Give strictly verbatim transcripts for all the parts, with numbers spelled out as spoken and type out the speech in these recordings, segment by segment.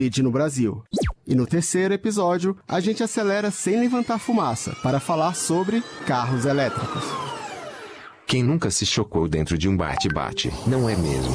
no Brasil. E no terceiro episódio, a gente acelera sem levantar fumaça para falar sobre carros elétricos. Quem nunca se chocou dentro de um bate-bate, não é mesmo?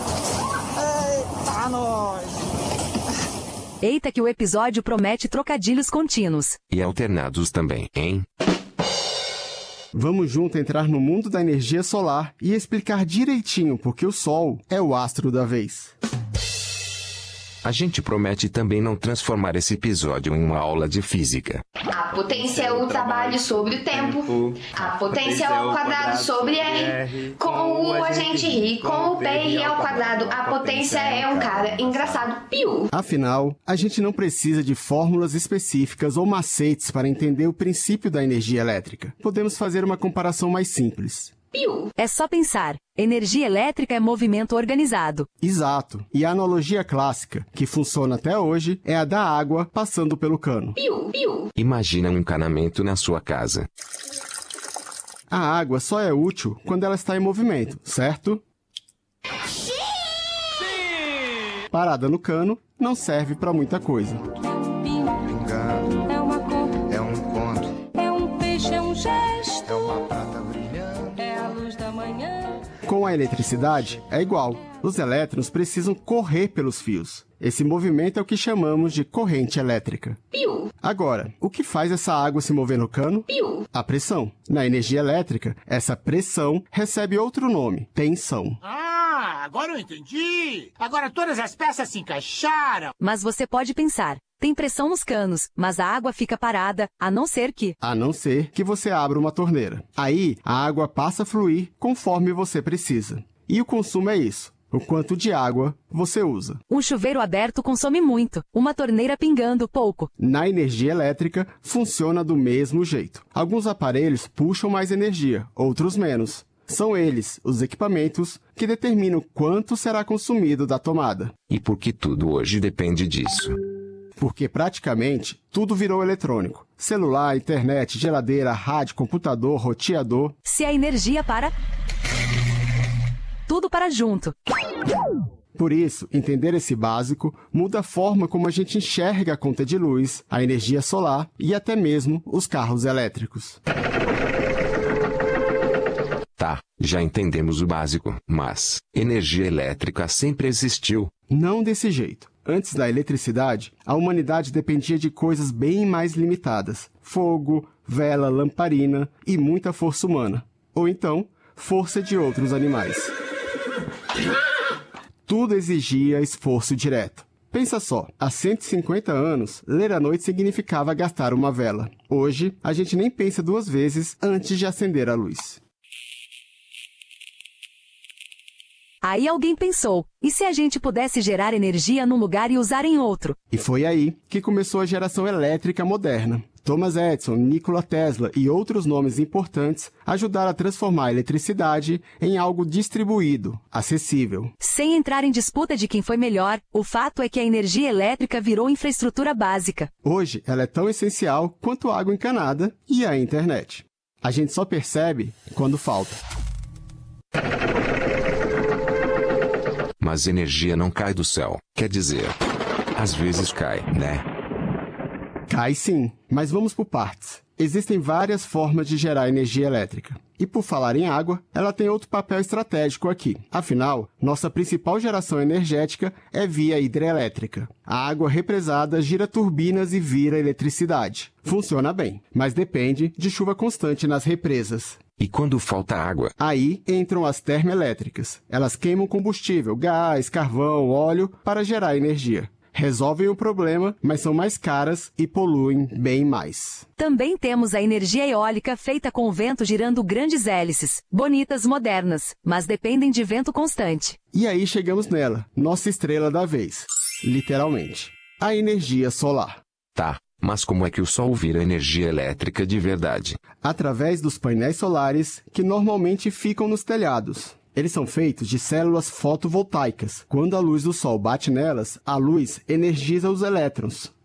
Eita, nós! Eita que o episódio promete trocadilhos contínuos. E alternados também, hein? Vamos junto entrar no mundo da energia solar e explicar direitinho porque o Sol é o astro da vez. A gente promete também não transformar esse episódio em uma aula de física. A potência é o trabalho sobre o tempo. A potência é o quadrado sobre R. Com o U a gente ri, com o P R ao quadrado. A potência é um cara engraçado. Piu! Afinal, a gente não precisa de fórmulas específicas ou macetes para entender o princípio da energia elétrica. Podemos fazer uma comparação mais simples. Piu! É só pensar. Energia elétrica é movimento organizado. Exato. E a analogia clássica, que funciona até hoje, é a da água passando pelo cano. Piu! Piu! Imagina um encanamento na sua casa. A água só é útil quando ela está em movimento, certo? Sim! Parada no cano, não serve para muita coisa. Pingando. É uma cor. É um conto. É um peixe, é um gesto. É uma prata brilhando. É a luz da manhã. Com a eletricidade, é igual. Os elétrons precisam correr pelos fios. Esse movimento é o que chamamos de corrente elétrica. Piu! Agora, o que faz essa água se mover no cano? Piu! A pressão. Na energia elétrica, essa pressão recebe outro nome, tensão. Ah, agora eu entendi! Agora todas as peças se encaixaram! Mas você pode pensar, tem pressão nos canos, mas a água fica parada, a não ser que... A não ser que você abra uma torneira. Aí, a água passa a fluir conforme você precisa. E o consumo é isso. O quanto de água você usa. Um chuveiro aberto consome muito, uma torneira pingando pouco. Na energia elétrica, funciona do mesmo jeito. Alguns aparelhos puxam mais energia, outros menos. São eles, os equipamentos, que determinam quanto será consumido da tomada. E por que tudo hoje depende disso? Porque praticamente tudo virou eletrônico. Celular, internet, geladeira, rádio, computador, roteador. Se a energia para... tudo para junto. Por isso, entender esse básico muda a forma como a gente enxerga a conta de luz, a energia solar e até mesmo os carros elétricos. Tá, já entendemos o básico, mas energia elétrica sempre existiu. Não desse jeito. Antes da eletricidade, a humanidade dependia de coisas bem mais limitadas. Fogo, vela, lamparina e muita força humana. Ou então, força de outros animais. Tudo exigia esforço direto. Pensa só, há cento e cinquenta anos, ler à noite significava gastar uma vela. Hoje, a gente nem pensa duas vezes antes de acender a luz. Aí alguém pensou, e se a gente pudesse gerar energia num lugar e usar em outro? E foi aí que começou a geração elétrica moderna. Thomas Edison, Nikola Tesla e outros nomes importantes ajudaram a transformar a eletricidade em algo distribuído, acessível. Sem entrar em disputa de quem foi melhor, o fato é que a energia elétrica virou infraestrutura básica. Hoje, ela é tão essencial quanto a água encanada e a internet. A gente só percebe quando falta. Mas energia não cai do céu, quer dizer, às vezes cai, né? Cai sim, mas vamos por partes. Existem várias formas de gerar energia elétrica. E por falar em água, ela tem outro papel estratégico aqui. Afinal, nossa principal geração energética é via hidrelétrica. A água represada gira turbinas e vira eletricidade. Funciona bem, mas depende de chuva constante nas represas. E quando falta água? Aí entram as termoelétricas. Elas queimam combustível, gás, carvão, óleo para gerar energia. Resolvem o problema, mas são mais caras e poluem bem mais. Também temos a energia eólica feita com o vento girando grandes hélices, bonitas, modernas, mas dependem de vento constante. E aí chegamos nela, nossa estrela da vez, literalmente, a energia solar. Tá, mas como é que o Sol vira energia elétrica de verdade? Através dos painéis solares que normalmente ficam nos telhados. Eles são feitos de células fotovoltaicas. Quando a luz do Sol bate nelas, a luz energiza os elétrons.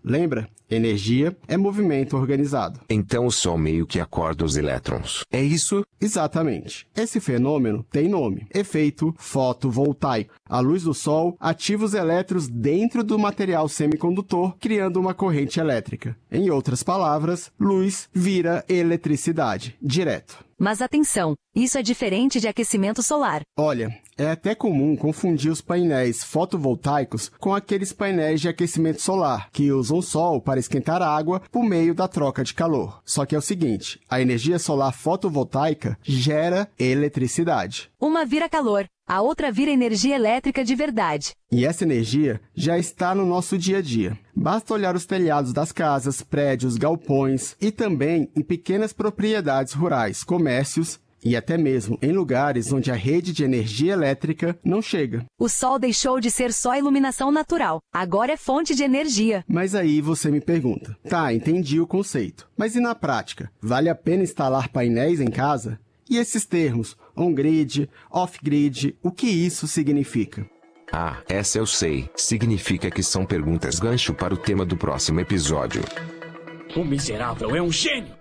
Lembra? Energia é movimento organizado. Então o Sol meio que acorda os elétrons. É isso? Exatamente. Esse fenômeno tem nome: efeito fotovoltaico. A luz do Sol ativa os elétrons dentro do material semicondutor, criando uma corrente elétrica. Em outras palavras, luz vira eletricidade, direto. Mas atenção, isso é diferente de aquecimento solar. Olha, é até comum confundir os painéis fotovoltaicos com aqueles painéis de aquecimento solar, que usam o sol para esquentar a água por meio da troca de calor. Só que é o seguinte, a energia solar fotovoltaica gera eletricidade. Uma vira calor, a outra vira energia elétrica de verdade. E essa energia já está no nosso dia a dia. Basta olhar os telhados das casas, prédios, galpões e também em pequenas propriedades rurais, comércios e até mesmo em lugares onde a rede de energia elétrica não chega. O sol deixou de ser só iluminação natural, agora é fonte de energia. Mas aí você me pergunta, tá, entendi o conceito, mas e na prática? Vale a pena instalar painéis em casa? E esses termos, on-grid, off-grid, o que isso significa? Ah, essa eu sei. Significa que são perguntas gancho para o tema do próximo episódio. O miserável é um gênio!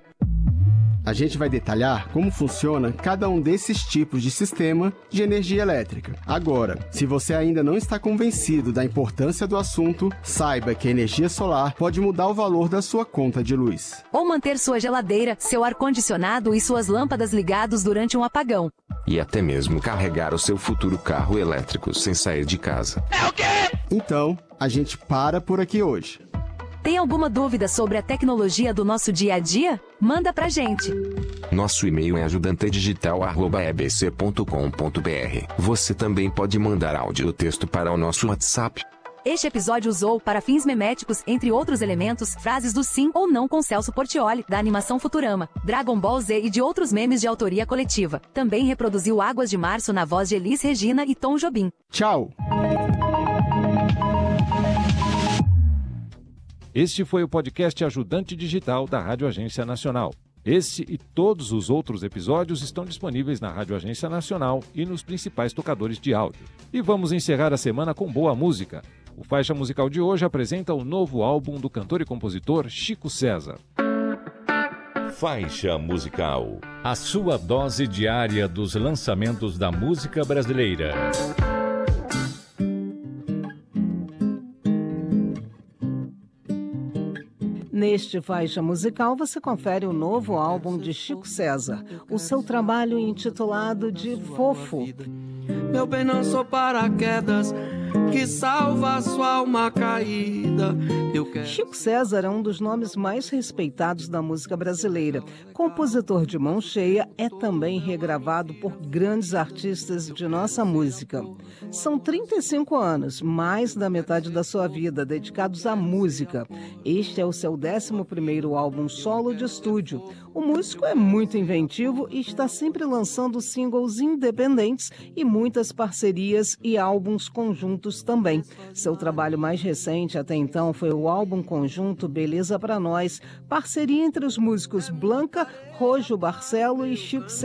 A gente vai detalhar como funciona cada um desses tipos de sistema de energia elétrica. Agora, se você ainda não está convencido da importância do assunto, saiba que a energia solar pode mudar o valor da sua conta de luz. Ou manter sua geladeira, seu ar-condicionado e suas lâmpadas ligados durante um apagão. E até mesmo carregar o seu futuro carro elétrico sem sair de casa. É o quê? Então, a gente para por aqui hoje. Tem alguma dúvida sobre a tecnologia do nosso dia a dia? Manda pra gente. Nosso e-mail é ajudantedigital arroba e b c ponto com ponto b r. Você também pode mandar áudio ou texto para o nosso WhatsApp. Este episódio usou, para fins meméticos, entre outros elementos, frases do sim ou não com Celso Portiolli, da animação Futurama, Dragon Ball Z e de outros memes de autoria coletiva. Também reproduziu Águas de Março na voz de Elis Regina e Tom Jobim. Tchau! Este foi o podcast Ajudante Digital da Rádio Agência Nacional. Esse e todos os outros episódios estão disponíveis na Rádio Agência Nacional e nos principais tocadores de áudio. E vamos encerrar a semana com boa música. O Faixa Musical de hoje apresenta o novo álbum do cantor e compositor Chico César. Faixa Musical, a sua dose diária dos lançamentos da música brasileira. Neste Faixa Musical, você confere o novo álbum de Chico César, o seu trabalho intitulado de Fofo. Meu bem, não sou paraquedas que salva a sua alma caída. Eu quero... Chico César é um dos nomes mais respeitados da música brasileira. Compositor de mão cheia, é também regravado por grandes artistas de nossa música. São trinta e cinco anos, mais da metade da sua vida, dedicados à música. Este é o seu décimo primeiro álbum solo de estúdio. O músico é muito inventivo e está sempre lançando singles independentes e muitas parcerias e álbuns conjuntos também. Seu trabalho mais recente até então foi o álbum conjunto Beleza Pra Nós, parceria entre os músicos Blanca, Rojo Barcelo e Chico César.